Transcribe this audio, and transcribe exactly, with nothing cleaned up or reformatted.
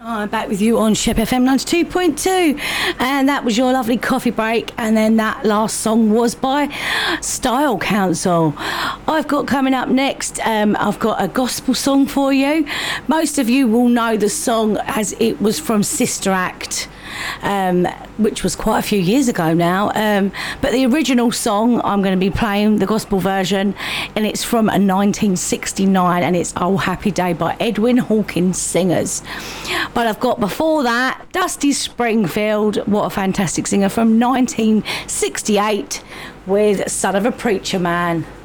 I'm back with you on Shep F M ninety-two point two, and that was your lovely coffee break, and then that last song was by Style Council. I've got coming up next, um, I've got a gospel song for you. Most of you will know the song as it was from Sister Act, um, which was quite a few years ago now, um, but the original song I'm going to be playing, the gospel version, and it's from nineteen sixty-nine, and it's Oh Happy Day by Edwin Hawkins Singers. But I've got before that Dusty Springfield, what a fantastic singer, from nineteen sixty-eight with Son of a Preacher Man.